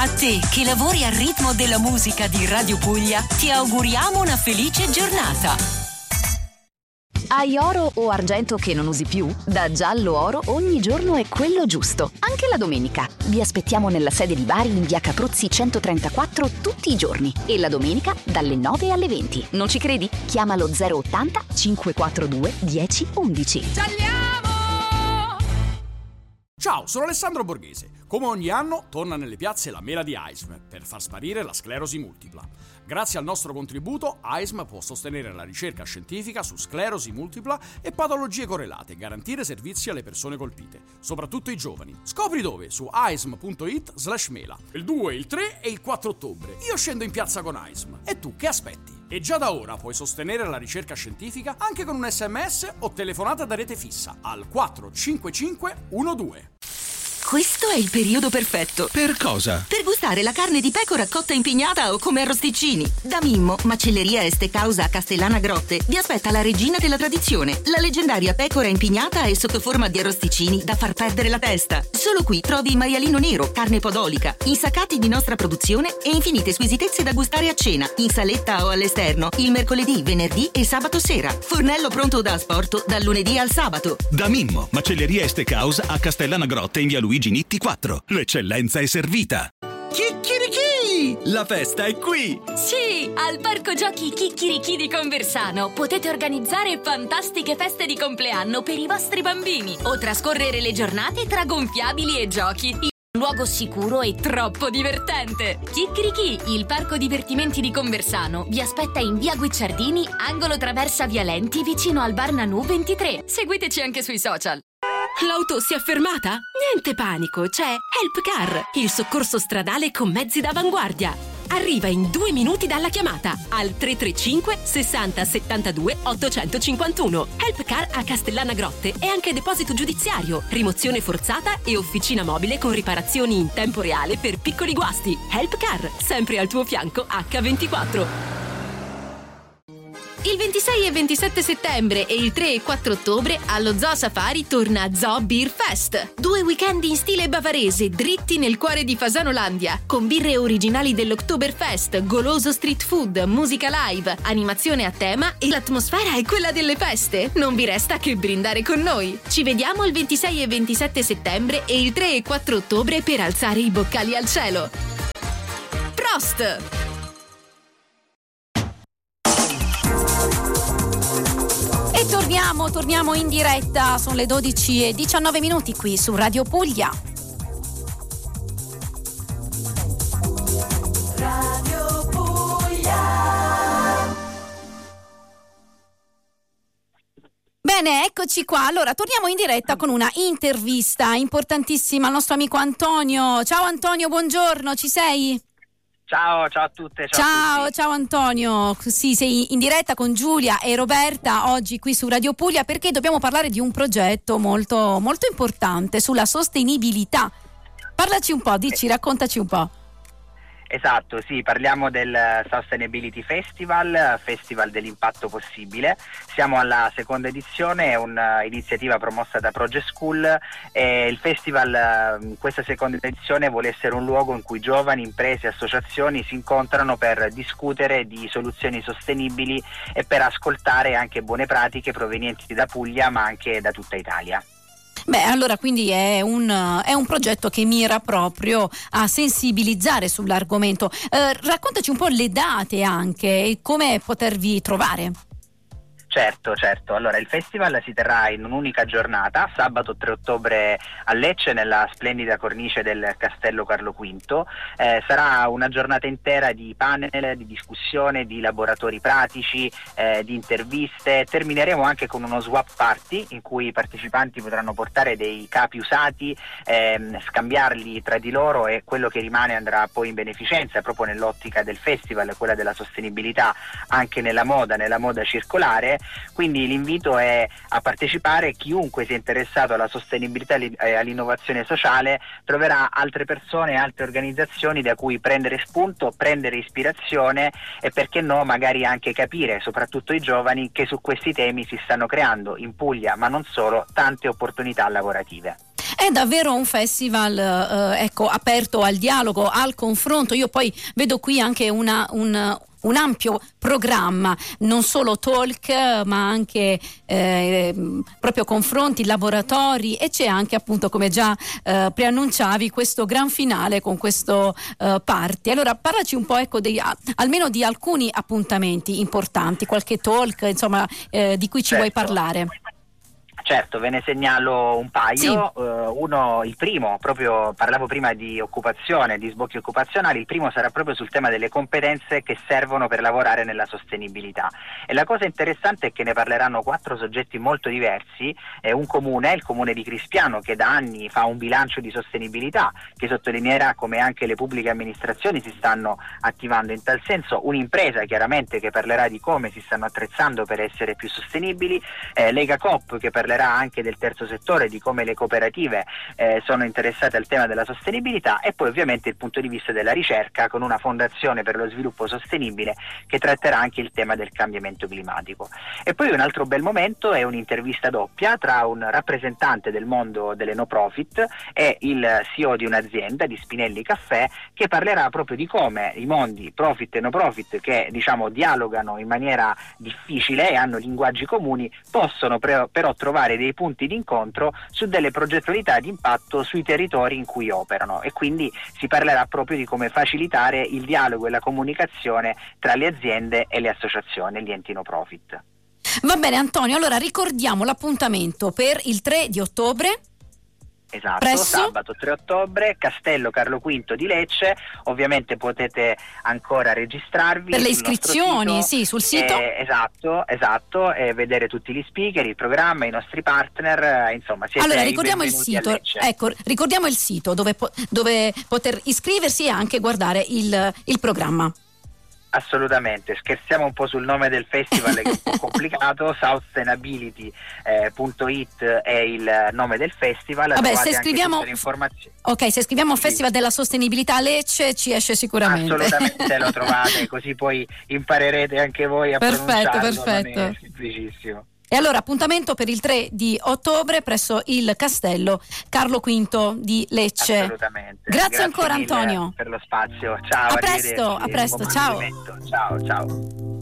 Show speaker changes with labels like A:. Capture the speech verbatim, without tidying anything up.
A: A te che lavori al ritmo della musica di Radio Puglia, ti auguriamo una felice giornata.
B: Hai oro o argento che non usi più? Da Giallo Oro ogni giorno è quello giusto, anche la domenica. Vi aspettiamo nella sede di Bari in via Capruzzi centotrentaquattro tutti i giorni e la domenica dalle nove alle venti. Non ci credi? Chiama lo zero ottanta cinquequarantadue dieci undici.
C: Ciao, sono Alessandro Borghese. Come ogni anno torna nelle piazze la mela di A I S M per far sparire la sclerosi multipla. Grazie al nostro contributo, A I S M può sostenere la ricerca scientifica su sclerosi multipla e patologie correlate e garantire servizi alle persone colpite, soprattutto i giovani. Scopri dove su aism.it slash mela. Il due, il tre e il quattro ottobre. Io scendo in piazza con A I S M. E tu che aspetti? E già da ora puoi sostenere la ricerca scientifica anche con un sms o telefonata da rete fissa al quattro cinque cinque uno due.
A: Questo è il periodo perfetto.
D: Per cosa?
A: Per gustare la carne di pecora cotta in pignata o come arrosticini. Da Mimmo, macelleria e steakhouse a Castellana Grotte, vi aspetta la regina della tradizione, la leggendaria pecora in pignata e sotto forma di arrosticini da far perdere la testa. Solo qui trovi il maialino nero, carne podolica, insaccati di nostra produzione e infinite squisitezze da gustare a cena, in saletta o all'esterno, il mercoledì, venerdì e sabato sera. Fornello pronto da asporto dal lunedì al sabato.
D: Da Mimmo, macelleria e steakhouse a Castellana Grotte in via Luigi Nitti quattro. L'eccellenza è servita.
E: Chicchirichì! La festa è qui!
F: Sì, al Parco Giochi Chicchirichì di Conversano potete organizzare fantastiche feste di compleanno per i vostri bambini o trascorrere le giornate tra gonfiabili e giochi in un luogo sicuro e troppo divertente. Chicchirichì, il parco divertimenti di Conversano, vi aspetta in via Guicciardini, angolo Traversa Vialenti, vicino al bar Nanù ventitré. Seguiteci anche sui social.
G: L'auto si è fermata? Niente panico, c'è HelpCar, il soccorso stradale con mezzi d'avanguardia. Arriva in due minuti dalla chiamata al tre tre cinque sessanta settantadue ottocentocinquantuno. HelpCar a Castellana Grotte è anche deposito giudiziario, rimozione forzata e officina mobile con riparazioni in tempo reale per piccoli guasti. HelpCar, sempre al tuo fianco acca ventiquattro.
F: Il ventisei e ventisette settembre e il tre e quattro ottobre allo Zoo Safari torna Zoo Beer Fest. Due weekend in stile bavarese dritti nel cuore di Fasanolandia, con birre originali dell'Oktoberfest, goloso street food, musica live, animazione a tema e l'atmosfera è quella delle feste. Non vi resta che brindare con noi. Ci vediamo il ventisei e ventisette settembre e il tre e quattro ottobre per alzare i boccali al cielo. Prost!
H: E torniamo, torniamo in diretta, sono le dodici e diciannove minuti qui su Radio Puglia.
I: Radio Puglia.
H: Bene, eccoci qua. Allora, torniamo in diretta con una intervista importantissima al nostro amico Antonio. Ciao Antonio, buongiorno, ci sei?
J: Ciao, ciao a tutte. Ciao,
H: ciao,
J: a tutti.
H: Ciao Antonio. Sì, sei in diretta con Giulia e Roberta oggi qui su Radio Puglia perché dobbiamo parlare di un progetto molto, molto importante sulla sostenibilità. Parlaci un po', dici, raccontaci un po'.
J: Esatto, sì, parliamo del Sustainability Festival, Festival dell'impatto possibile. Siamo alla seconda edizione, è un'iniziativa promossa da Project School e il festival in questa seconda edizione vuole essere un luogo in cui giovani, imprese e associazioni si incontrano per discutere di soluzioni sostenibili e per ascoltare anche buone pratiche provenienti da Puglia ma anche da tutta Italia.
H: Beh, allora quindi è un, è un progetto che mira proprio a sensibilizzare sull'argomento. Eh, raccontaci un po' le date anche e come potervi trovare.
J: Certo, certo. Allora, il festival si terrà in un'unica giornata, sabato tre ottobre a Lecce, nella splendida cornice del Castello Carlo V. Eh, sarà una giornata intera di panel, di discussione, di laboratori pratici, eh, di interviste. Termineremo anche con uno swap party in cui i partecipanti potranno portare dei capi usati, ehm, scambiarli tra di loro e quello che rimane andrà poi in beneficenza, proprio nell'ottica del festival, quella della sostenibilità anche nella moda, nella moda circolare. Quindi l'invito è a partecipare. Chiunque sia interessato alla sostenibilità e all'innovazione sociale troverà altre persone, altre organizzazioni da cui prendere spunto, prendere ispirazione e perché no magari anche capire, soprattutto i giovani, che su questi temi si stanno creando in Puglia ma non solo tante opportunità lavorative.
H: È davvero un festival eh, ecco, aperto al dialogo, al confronto. Io poi vedo qui anche una, un, un ampio programma, non solo talk ma anche eh, proprio confronti, laboratori, e c'è anche, appunto, come già eh, preannunciavi, questo gran finale con questo eh, party. Allora parlaci un po', ecco, dei, almeno di alcuni appuntamenti importanti, qualche talk, insomma, eh, di cui ci
J: certo.
H: vuoi parlare.
J: Certo, ve ne segnalo un paio.
H: Sì.
J: Uh, uno, il primo, proprio parlavo prima di occupazione, di sbocchi occupazionali, il primo sarà proprio sul tema delle competenze che servono per lavorare nella sostenibilità. E la cosa interessante è che ne parleranno quattro soggetti molto diversi. È un comune, il comune di Crispiano, che da anni fa un bilancio di sostenibilità, che sottolineerà come anche le pubbliche amministrazioni si stanno attivando in tal senso, un'impresa chiaramente che parlerà di come si stanno attrezzando per essere più sostenibili, eh, Lega Coop che parlerà anche del terzo settore, di come le cooperative eh, sono interessate al tema della sostenibilità, e poi ovviamente il punto di vista della ricerca con una fondazione per lo sviluppo sostenibile che tratterà anche il tema del cambiamento climatico. E poi un altro bel momento è un'intervista doppia tra un rappresentante del mondo delle no profit e il C E O di un'azienda, di Spinelli Caffè, che parlerà proprio di come i mondi profit e no profit, che diciamo dialogano in maniera difficile e hanno linguaggi comuni, possono pre- però trovare dei punti di incontro su delle progettualità di impatto sui territori in cui operano, e quindi si parlerà proprio di come facilitare il dialogo e la comunicazione tra le aziende e le associazioni e gli enti no profit.
H: Va bene, Antonio, allora ricordiamo l'appuntamento per il tre di ottobre.
J: Esatto,
H: Presso?
J: sabato tre ottobre, Castello Carlo V di Lecce. Ovviamente potete ancora registrarvi
H: per le
J: sul
H: iscrizioni,
J: sito,
H: sì, sul sito.
J: Eh, esatto, esatto, e vedere tutti gli speaker, il programma, i nostri partner, eh, insomma, siete
H: Allora
J: i
H: ricordiamo il
J: benvenuti a
H: sito,
J: Lecce.
H: ecco, ricordiamo il sito dove, po- dove poter iscriversi e anche guardare il, il programma.
J: Assolutamente, scherziamo un po' sul nome del festival che è un po' complicato. Sustainability punto it è il nome del festival.
H: Vabbè,
J: Trovate
H: se
J: anche
H: scriviamo
J: tutte le informazioni.
H: Ok, se scriviamo
J: Sì.
H: Festival della Sostenibilità Lecce ci esce sicuramente.
J: Assolutamente lo trovate, così poi imparerete anche voi a
H: Perfetto,
J: pronunciarlo.
H: perfetto.
J: Non è semplicissimo.
H: E allora appuntamento per il tre di ottobre presso il Castello Carlo V di Lecce.
J: Assolutamente.
H: Grazie,
J: Grazie
H: ancora
J: mille
H: Antonio.
J: per lo spazio. Ciao,
H: A presto,
J: arrivederci.
H: a presto,
J: Buon
H: ciao.
J: movimento. Ciao, ciao.